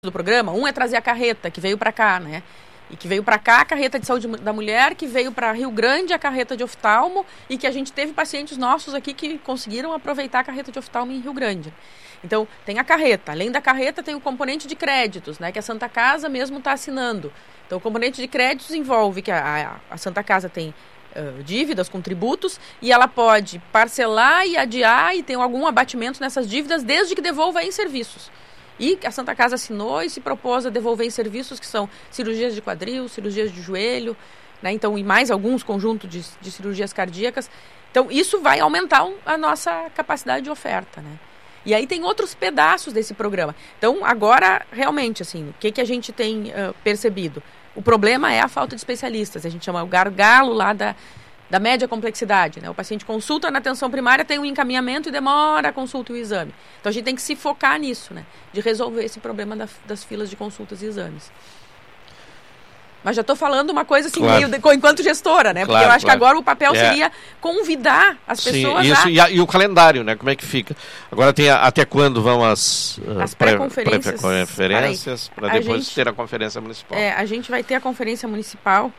do programa. Um é trazer a carreta, que veio para cá, né? E que veio para cá a carreta de saúde da mulher, que veio para Rio Grande a carreta de oftalmo, e que a gente teve pacientes nossos aqui que conseguiram aproveitar a carreta de oftalmo em Rio Grande. Então, tem a carreta. Além da carreta, tem o componente de créditos, né? Que a Santa Casa mesmo está assinando. Então, o componente de créditos envolve que a Santa Casa tem dívidas com tributos, e ela pode parcelar e adiar e tem algum abatimento nessas dívidas, desde que devolva em serviços. E a Santa Casa assinou e se propôs a devolver em serviços que são cirurgias de quadril, cirurgias de joelho, né? Então, e mais alguns conjuntos de cirurgias cardíacas. Então, isso vai aumentar a nossa capacidade de oferta, né? E aí tem outros pedaços desse programa. Então, agora, realmente, assim, o que a gente tem percebido? O problema é a falta de especialistas. A gente chama o gargalo lá da média complexidade, né? O paciente consulta na atenção primária, tem um encaminhamento e demora a consulta e o exame. Então, a gente tem que se focar nisso, né? De resolver esse problema das filas de consultas e exames. Mas já estou falando uma coisa assim, claro, meio enquanto gestora, né? Porque claro, eu acho que agora o papel seria convidar as pessoas isso, e o calendário, né? Como é que fica? Agora tem até quando vão as pré-conferências para depois ter a conferência municipal? A gente vai ter a conferência municipal.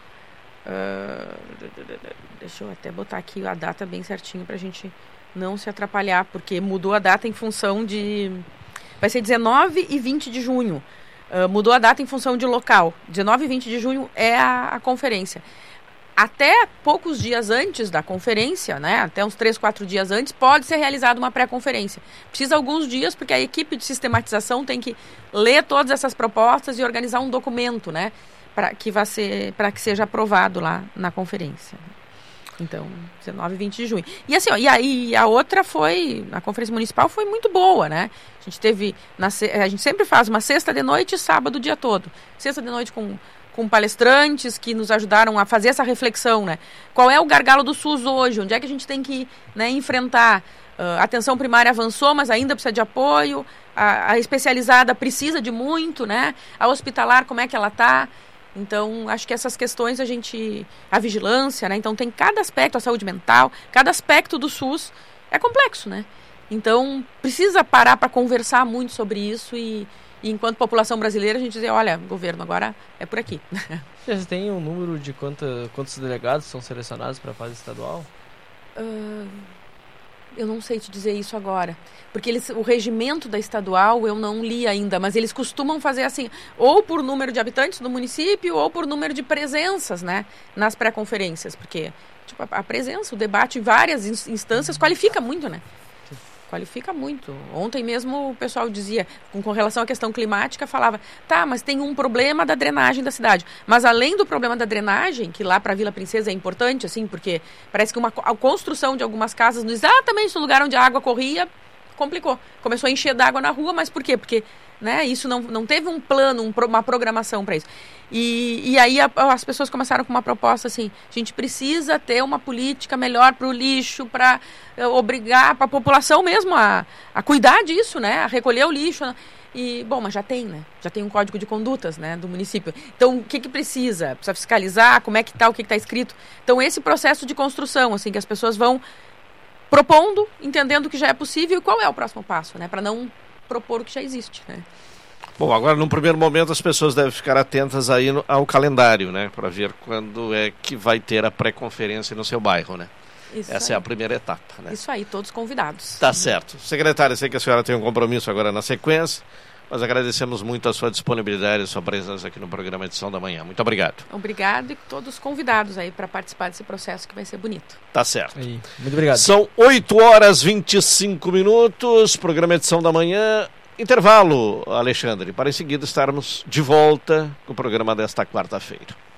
Deixa eu até botar aqui a data bem certinho para a gente não se atrapalhar, porque mudou a data em função de... Vai ser 19 e 20 de junho. Mudou a data em função de local. 19 e 20 de junho é a conferência. Até poucos dias antes da conferência, né, até uns 3, 4 dias antes, pode ser realizada uma pré-conferência. Precisa alguns dias, porque a equipe de sistematização tem que ler todas essas propostas e organizar um documento, né, para que seja aprovado lá na conferência. Então, 19 e 20 de junho. E assim, e aí a outra foi, a conferência municipal foi muito boa, né? A gente teve, a gente sempre faz uma sexta de noite e sábado o dia todo. Sexta de noite com palestrantes que nos ajudaram a fazer essa reflexão, né? Qual é o gargalo do SUS hoje? Onde é que a gente tem que, né, enfrentar? A atenção primária avançou, mas ainda precisa de apoio. A especializada precisa de muito, né? A hospitalar, como é que ela está? Então, acho que essas questões a vigilância, né? Então tem cada aspecto, a saúde mental, cada aspecto do SUS é complexo, né? Então, precisa parar para conversar muito sobre isso e enquanto população brasileira, a gente dizer, olha, governo, agora é por aqui. Vocês têm um número de quantos delegados são selecionados para a fase estadual? Eu não sei te dizer isso agora, porque o regimento da estadual eu não li ainda, mas eles costumam fazer assim, ou por número de habitantes do município, ou por número de presenças, né, nas pré-conferências, porque tipo, a presença, o debate em várias instâncias qualifica muito, né? Qualifica muito. Ontem mesmo o pessoal dizia, com relação à questão climática, falava, tá, mas tem um problema da drenagem da cidade. Mas além do problema da drenagem, que lá para a Vila Princesa é importante, assim, porque parece que a construção de algumas casas exatamente no lugar onde a água corria, complicou. Começou a encher d'água na rua, mas por quê? Porque, né, isso não teve um plano, uma programação para isso. E aí as pessoas começaram com uma proposta assim, a gente precisa ter uma política melhor para o lixo, para obrigar a população mesmo a cuidar disso, né, a recolher o lixo. E, bom, mas já tem, né? Já tem um código de condutas, né, do município. Então, o que precisa? Precisa fiscalizar, como é que está, o que está escrito. Então, esse processo de construção, assim, que as pessoas vão propondo, entendendo que já é possível e qual é o próximo passo, né, para não propor o que já existe, né? Bom, agora num primeiro momento as pessoas devem ficar atentas aí ao calendário, né, para ver quando é que vai ter a pré-conferência no seu bairro, né? Essa é a primeira etapa, né? Isso aí, todos convidados. Tá certo. Secretária, sei que a senhora tem um compromisso agora na sequência, mas agradecemos muito a sua disponibilidade e a sua presença aqui no programa Edição da Manhã. Muito obrigado. Obrigado e todos convidados aí para participar desse processo que vai ser bonito. Tá certo. Aí, muito obrigado. São 8h25, programa Edição da Manhã. Intervalo, Alexandre, para em seguida estarmos de volta com o programa desta quarta-feira.